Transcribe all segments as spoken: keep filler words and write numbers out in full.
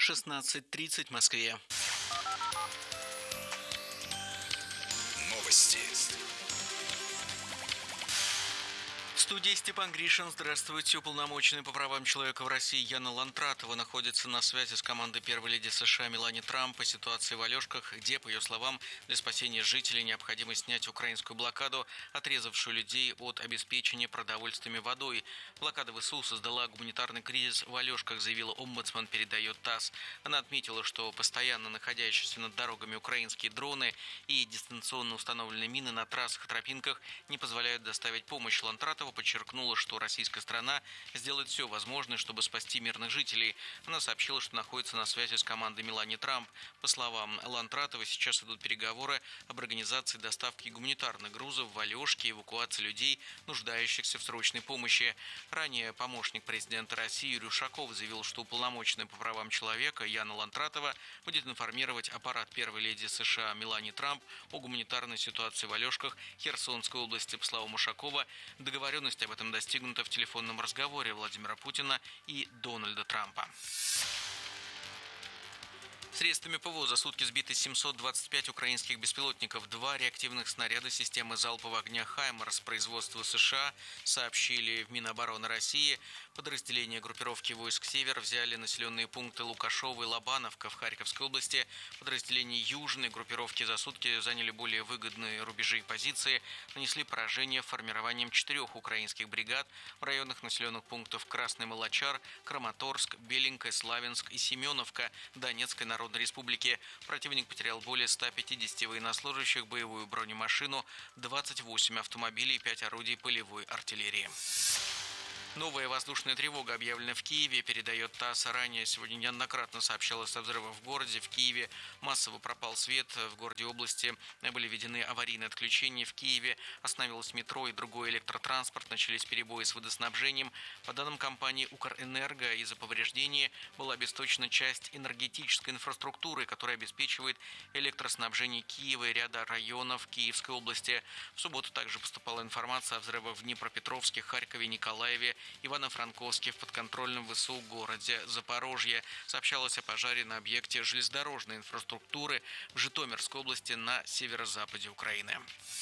шестнадцать тридцать в Москве. Новости. В студии Степан Гришин. Здравствуйте. Уполномоченный по правам человека в России Яна Лантратова находится на связи с командой первой леди США Мелании Трамп по ситуации в Алешках, где, по ее словам, для спасения жителей необходимо снять украинскую блокаду, отрезавшую людей от обеспечения продовольствием и водой. Блокада ВСУ создала гуманитарный кризис в Алешках, заявила омбудсмен, передает ТАСС. Она отметила, что постоянно находящиеся над дорогами украинские дроны и дистанционно установленные мины на трассах и тропинках не позволяют доставить помощь. Лантратова подчеркнула, что российская страна сделает все возможное, чтобы спасти мирных жителей. Она сообщила, что находится на связи с командой Мелании Трамп. По словам Лантратовой, сейчас идут переговоры об организации доставки гуманитарных грузов в Алешки и эвакуации людей, нуждающихся в срочной помощи. Ранее помощник президента России Юрий Ушаков заявил, что уполномоченная по правам человека Яна Лантратова будет информировать аппарат первой леди США Мелании Трамп о гуманитарной ситуации в Алешках Херсонской области. По словам Ушакова, договоренность об этом достигнута в телефонном разговоре Владимира Путина и Дональда Трампа. Средствами ПВО за сутки сбиты семьсот двадцать пять украинских беспилотников. Два реактивных снаряда системы залпового огня «Хаймарс» производства США, сообщили в Минобороны России. Подразделения группировки войск «Север» взяли населенные пункты Лукашово и Лобановка в Харьковской области. Подразделения южной группировки за сутки заняли более выгодные рубежи и позиции, нанесли поражение формированием четырех украинских бригад в районах населенных пунктов Красный Молочар, Краматорск, Беленькая, Славянск и Семеновка Донецкой Народной Республики. Противник потерял более ста пятидесяти военнослужащих, боевую бронемашину, двадцать восемь автомобилей и пять орудий полевой артиллерии. Новая воздушная тревога объявлена в Киеве, передает ТАСС. Ранее сегодня неоднократно сообщалось о взрывах в городе. В Киеве массово пропал свет. В городе и области были введены аварийные отключения. В Киеве остановилось метро и другой электротранспорт. Начались перебои с водоснабжением. По данным компании «Укрэнерго», из-за повреждений была обесточена часть энергетической инфраструктуры, которая обеспечивает электроснабжение Киева и ряда районов Киевской области. В субботу также поступала информация о взрывах в Днепропетровске, Харькове, Николаеве, Ивано-Франковске, в подконтрольном ВСУ городе Запорожье. Сообщалось о пожаре на объекте железнодорожной инфраструктуры в Житомирской области на северо-западе Украины.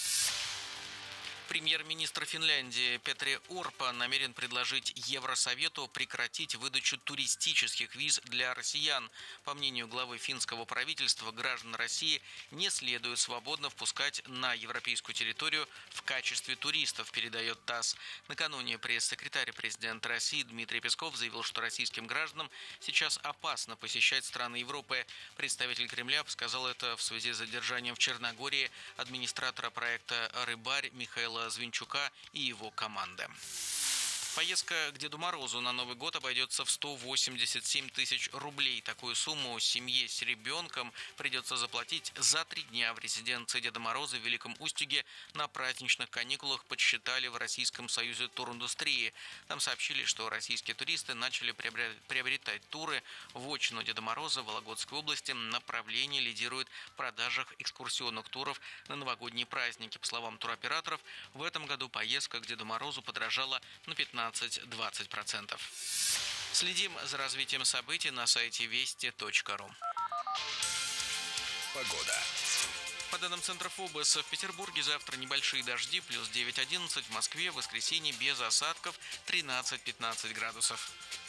Премьер-министр Финляндии Петри Орпа намерен предложить Евросовету прекратить выдачу туристических виз для россиян. По мнению главы финского правительства, граждан России не следует свободно впускать на европейскую территорию в качестве туристов, передает ТАСС. Накануне пресс-секретарь президента России Дмитрий Песков заявил, что российским гражданам сейчас опасно посещать страны Европы. Представитель Кремля сказал это в связи с задержанием в Черногории администратора проекта «Рыбарь» Михаила Звинчука и его команды. Поездка к Деду Морозу на Новый год обойдется в сто восемьдесят семь тысяч рублей. Такую сумму семье с ребенком придется заплатить за три дня в резиденции Деда Мороза в Великом Устюге на праздничных каникулах, подсчитали в Российском союзе туриндустрии. Там сообщили, что российские туристы начали приобретать туры в вотчину Деда Мороза в Вологодской области. Направление лидирует в продажах экскурсионных туров на новогодние праздники. По словам туроператоров, в этом году поездка к Деду Морозу подорожала на пятнадцать-двадцать процентов. Следим за развитием событий на сайте вести точка ру. Погода. По данным Центра ФОБОС, в Петербурге завтра небольшие дожди, плюс девять-одиннадцать, в Москве в воскресенье без осадков тринадцать-пятнадцать градусов.